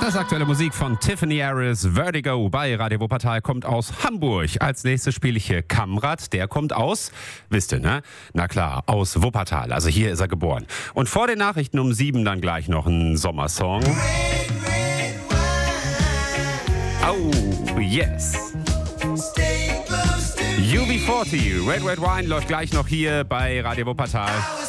Das aktuelle Musik von Tiffany Harris, Vertigo bei Radio Wuppertal, kommt aus Hamburg. Als nächstes spiele ich hier Kamrat, der kommt aus, wisst ihr, ne? Na klar, aus Wuppertal, also hier ist er geboren. Und vor den Nachrichten um 7 dann gleich noch ein Sommersong. Oh, yes. UB40, Red Red Wine läuft gleich noch hier bei Radio Wuppertal.